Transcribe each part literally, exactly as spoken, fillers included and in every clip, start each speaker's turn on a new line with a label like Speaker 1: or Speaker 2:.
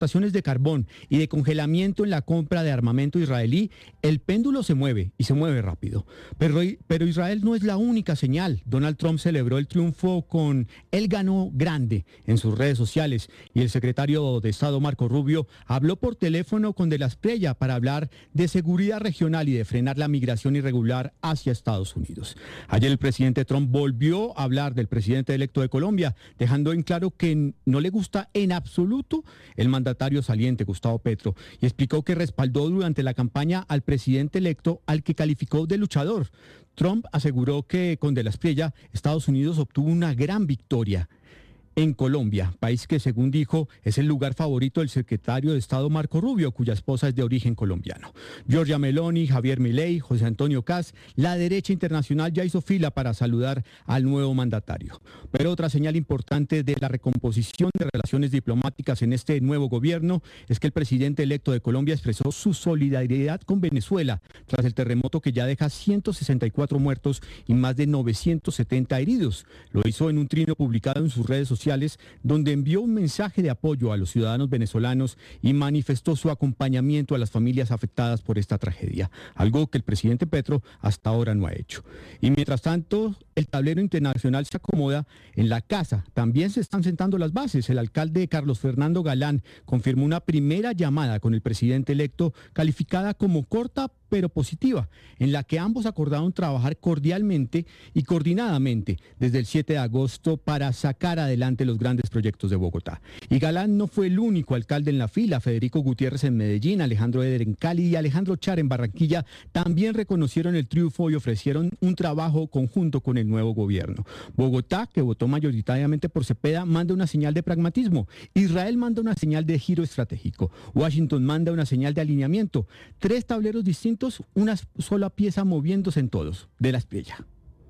Speaker 1: exportaciones de carbón y de congelamiento en la compra de armamento israelí, el péndulo se mueve y se mueve rápido. Pero, pero Israel no es la única señal. Donald Trump celebró el triunfo con "él ganó grande" en sus redes sociales y el secretario de Estado Marco Rubio habló por teléfono con De la Espriella para hablar de seguridad regional y de frenar la migración irregular hacia Estados Unidos. Ayer el presidente Trump volvió a hablar del presidente electo de Colombia, dejando en claro que no le gusta en absoluto el mandatario saliente Gustavo Petro, y explicó que respaldó durante la campaña al presidente electo, al que calificó de luchador. Trump aseguró que con De la Espriella Estados Unidos obtuvo una gran victoria en Colombia, país que, según dijo, es el lugar favorito del secretario de Estado Marco Rubio, cuya esposa es de origen colombiano. Giorgia Meloni, Javier Milei, José Antonio Kast, la derecha internacional ya hizo fila para saludar al nuevo mandatario. Pero otra señal importante de la recomposición de relaciones diplomáticas en este nuevo gobierno es que el presidente electo de Colombia expresó su solidaridad con Venezuela tras el terremoto que ya deja ciento sesenta y cuatro muertos y más de novecientos setenta heridos. Lo hizo en un trino publicado en sus redes sociales, donde envió un mensaje de apoyo a los ciudadanos venezolanos y manifestó su acompañamiento a las familias afectadas por esta tragedia, algo que el presidente Petro hasta ahora no ha hecho. Y mientras tanto, el tablero internacional se acomoda. En la casa también se están sentando las bases. El alcalde Carlos Fernando Galán confirmó una primera llamada con el presidente electo, calificada como corta pero positiva, en la que ambos acordaron trabajar cordialmente y coordinadamente desde el siete de agosto para sacar adelante los grandes proyectos de Bogotá. Y Galán no fue el único alcalde en la fila. Federico Gutiérrez en Medellín, Alejandro Eder en Cali y Alejandro Char en Barranquilla también reconocieron el triunfo y ofrecieron un trabajo conjunto con el nuevo gobierno. Bogotá, que votó mayoritariamente por Cepeda, manda una señal de pragmatismo. Israel manda una señal de giro estratégico. Washington manda una señal de alineamiento. Tres tableros distintos, una sola pieza moviéndose en todos. De la Espriella.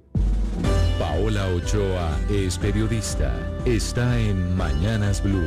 Speaker 2: Paola Ochoa es periodista. Está en Mañanas Blue.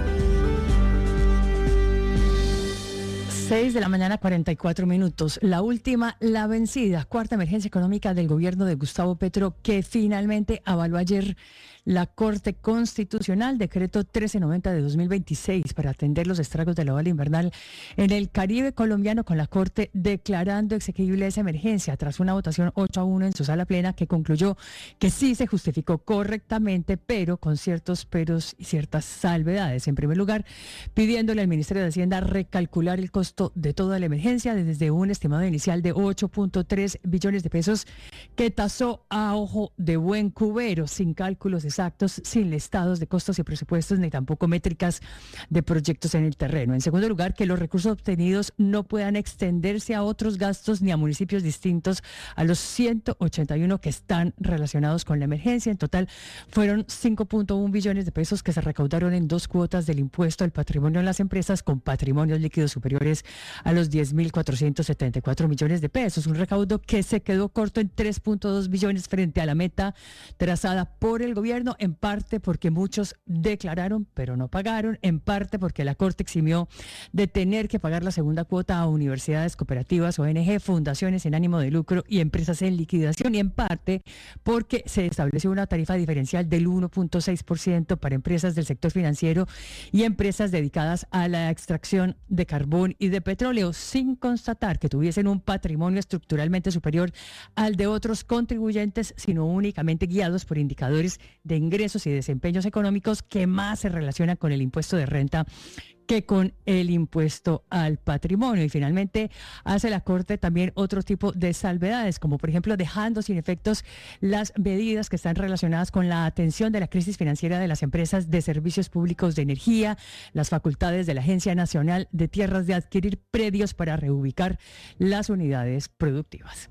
Speaker 3: seis de la mañana, cuarenta y cuatro minutos. La última, la vencida, cuarta emergencia económica del gobierno de Gustavo Petro, que finalmente avaló ayer la Corte Constitucional, decreto trece noventa de dos mil veintiséis, para atender los estragos de la ola invernal en el Caribe colombiano, con la Corte declarando exequible esa emergencia tras una votación ocho a uno en su sala plena, que concluyó que sí se justificó correctamente, pero con ciertos peros y ciertas salvedades. En primer lugar, pidiéndole al Ministerio de Hacienda recalcular el costo de toda la emergencia desde un estimado inicial de ocho punto tres billones de pesos, que tasó a ojo de buen cubero, sin cálculos exactos, sin listados de costos y presupuestos, ni tampoco métricas de proyectos en el terreno. En segundo lugar, que los recursos obtenidos no puedan extenderse a otros gastos ni a municipios distintos a los ciento ochenta y uno que están relacionados con la emergencia. En total fueron cinco punto uno billones de pesos que se recaudaron en dos cuotas del impuesto al patrimonio en las empresas con patrimonios líquidos superiores a los diez mil cuatrocientos setenta y cuatro millones de pesos, un recaudo que se quedó corto en tres punto dos billones frente a la meta trazada por el gobierno, en parte porque muchos declararon pero no pagaron, en parte porque la Corte eximió de tener que pagar la segunda cuota a universidades, cooperativas, O N G, fundaciones sin ánimo de lucro y empresas en liquidación, y en parte porque se estableció una tarifa diferencial del uno punto seis por ciento para empresas del sector financiero y empresas dedicadas a la extracción de carbón y de petróleo, sin constatar que tuviesen un patrimonio estructuralmente superior al de otros contribuyentes, sino únicamente guiados por indicadores de ingresos y desempeños económicos que más se relacionan con el impuesto de renta que con el impuesto al patrimonio. Y finalmente hace la Corte también otro tipo de salvedades, como por ejemplo dejando sin efectos las medidas que están relacionadas con la atención de la crisis financiera de las empresas de servicios públicos de energía, las facultades de la Agencia Nacional de Tierras de adquirir predios para reubicar las unidades productivas.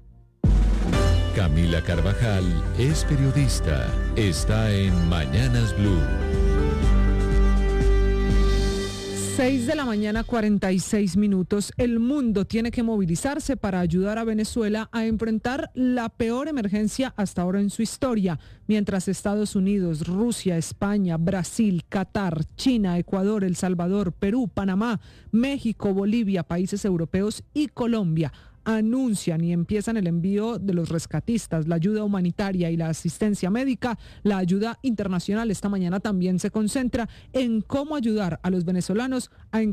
Speaker 2: Camila Carvajal es periodista. Está en Mañanas Blue.
Speaker 4: seis de la mañana, cuarenta y seis minutos. El mundo tiene que movilizarse para ayudar a Venezuela a enfrentar la peor emergencia hasta ahora en su historia, mientras Estados Unidos, Rusia, España, Brasil, Qatar, China, Ecuador, El Salvador, Perú, Panamá, México, Bolivia, países europeos y Colombia anuncian y empiezan el envío de los rescatistas, la ayuda humanitaria y la asistencia médica, la ayuda internacional esta mañana también se concentra en cómo ayudar a los venezolanos a